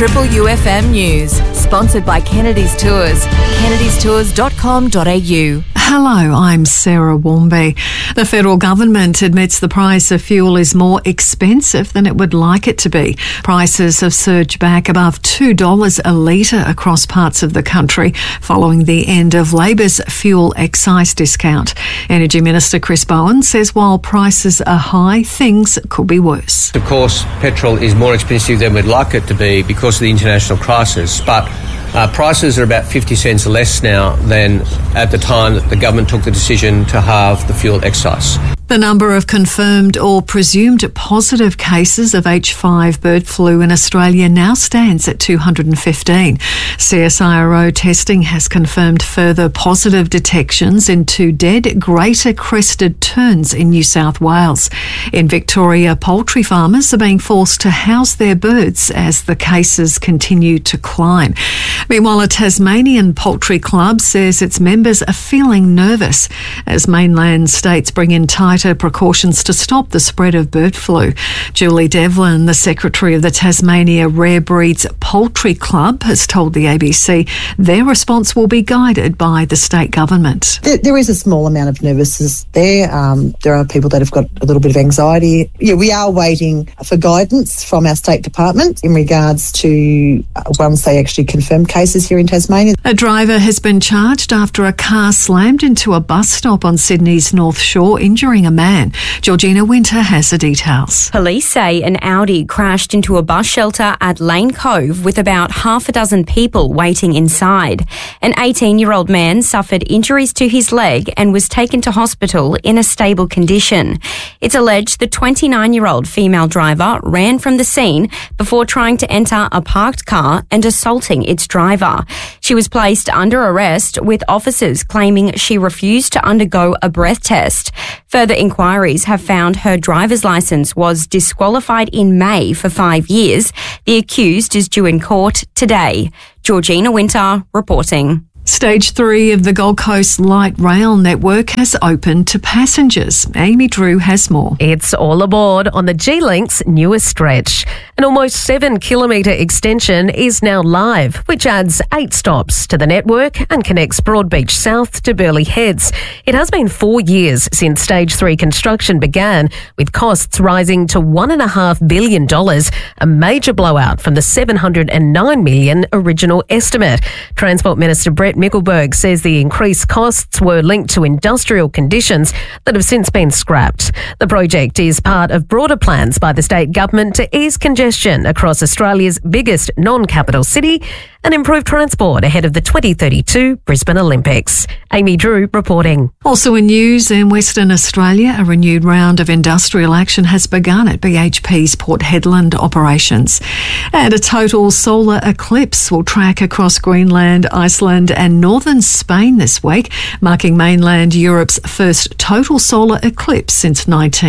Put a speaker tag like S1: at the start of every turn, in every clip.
S1: Triple UFM News, sponsored by Kennedy's Tours, kennedystours.com.au.
S2: Hello, I'm Sarah Warmby. The federal government admits the price of fuel is more expensive than it would like it to be. Prices have surged back above $2 a litre across parts of the country following the end of Labor's fuel excise discount. Energy Minister Chris Bowen says while prices are high, things could be worse.
S3: Of course, petrol is more expensive than we'd like it to be because of the international crisis, but prices are about 50 cents less now than at the time that the government took the decision to halve the fuel excise.
S2: The number of confirmed or presumed positive cases of H5 bird flu in Australia now stands at 215. CSIRO testing has confirmed further positive detections in 2 dead greater crested terns in New South Wales. In Victoria, poultry farmers are being forced to house their birds as the cases continue to climb. Meanwhile, a Tasmanian poultry club says its members are feeling nervous as mainland states bring in tighter precautions to stop the spread of bird flu. Julie Devlin, the secretary of the Tasmania Rare Breeds Poultry Club, has told the ABC their response will be guided by the state government.
S4: There is a small amount of nervousness there. There are people that have got a little bit of anxiety. Yeah, we are waiting for guidance from our state department in regards to once they actually confirm cases here in Tasmania.
S2: A driver has been charged after a car slammed into a bus stop on Sydney's North Shore, injuring a man. Georgina Winter has the details.
S5: Police say an Audi crashed into a bus shelter at Lane Cove with about half a dozen people waiting inside. An 18-year-old man suffered injuries to his leg and was taken to hospital in a stable condition. It's alleged the 29-year-old female driver ran from the scene before trying to enter a parked car and assaulting its driver. She was placed under arrest, with officers claiming she refused to undergo a breath test. Further inquiries have found her driver's licence was disqualified in May for 5 years. The accused is due in court today. Georgina Winter reporting.
S2: Stage 3 of the Gold Coast Light Rail Network has opened to passengers. Amy Drew has more.
S6: It's all aboard on the G-Link's newest stretch. An almost 7-kilometre extension is now live, which adds 8 stops to the network and connects Broadbeach South to Burleigh Heads. It has been 4 years since Stage 3 construction began, with costs rising to $1.5 billion, a major blowout from the $709 million original estimate. Transport Minister Brett Mickelberg says the increased costs were linked to industrial conditions that have since been scrapped. The project is part of broader plans by the state government to ease congestion across Australia's biggest non-capital city and improve transport ahead of the 2032 Brisbane Olympics. Amy Drew reporting.
S2: Also in news, in Western Australia, a renewed round of industrial action has begun at BHP's Port Hedland operations. And a total solar eclipse will track across Greenland, Iceland and northern Spain this week, marking mainland Europe's first total solar eclipse since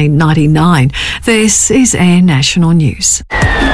S2: 1999. This is Air National News.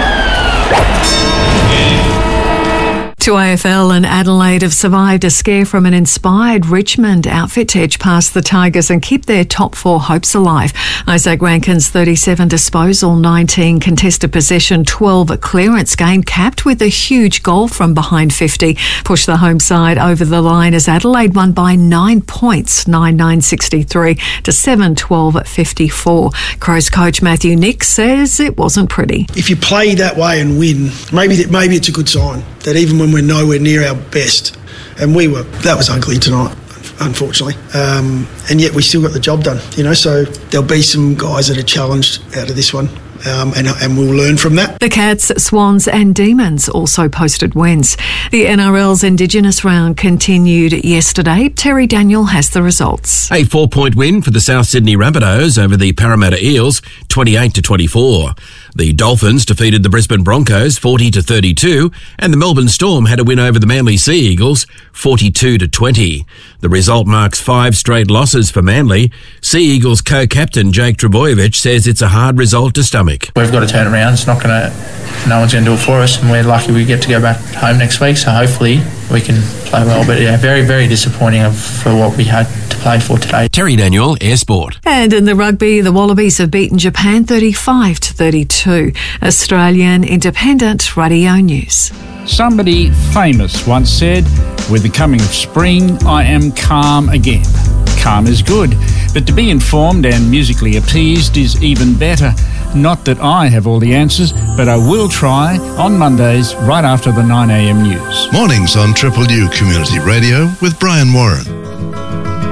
S2: To AFL and Adelaide have survived a scare from an inspired Richmond outfit to edge past the Tigers and keep their top 4 hopes alive. Isaac Rankin's 37 disposal, 19 contested possession, 12 clearance game, capped with a huge goal from behind 50, pushed the home side over the line as Adelaide won by 9 points, 9-9-63 to 7-12-54. Crows coach Matthew Nick says it wasn't pretty.
S7: If you play that way and win, maybe it's a good sign that even when we're nowhere near our best, and that was ugly tonight, unfortunately, and yet we still got the job done, so there'll be some guys that are challenged out of this one. And we'll learn from that. The
S2: Cats, Swans and Demons also posted wins. The NRL's Indigenous round continued yesterday. Terry Daniel has the results.
S8: A 4-point win for the South Sydney Rabbitohs over the Parramatta Eels, 28-24. The Dolphins defeated the Brisbane Broncos 40-32, and the Melbourne Storm had a win over the Manly Sea Eagles 42-20. The result marks 5 straight losses for Manly. Sea Eagles co-captain Jake Trbojevic says it's a hard result to stomach.
S9: We've got to turn it around. No one's going to do it for us, and we're lucky we get to go back home next week, so hopefully we can play well. But yeah, very, very disappointing for what we had to play for today.
S8: Terry Daniel, Air Sport.
S2: And in the rugby, the Wallabies have beaten Japan 35-32. Australian Independent Radio News.
S10: Somebody famous once said, "With the coming of spring, I am calm again." Calm is good, but to be informed and musically appeased is even better. Not that I have all the answers, but I will try on Mondays right after the 9 a.m. news.
S11: Mornings on Triple U Community Radio with Brian Warren.